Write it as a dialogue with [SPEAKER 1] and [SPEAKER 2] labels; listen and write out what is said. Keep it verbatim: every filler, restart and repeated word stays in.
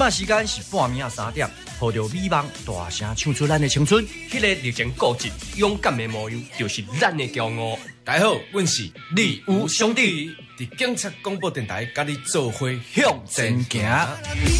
[SPEAKER 1] 摆时间是半暝啊三点，抱着美梦大声唱出咱的青春。
[SPEAKER 2] 迄个热情固执、勇敢的模样，就是咱的骄傲。
[SPEAKER 3] 大家好，阮是
[SPEAKER 1] 李武兄弟，
[SPEAKER 3] 伫警察广播电台，甲你做伙
[SPEAKER 1] 向前行。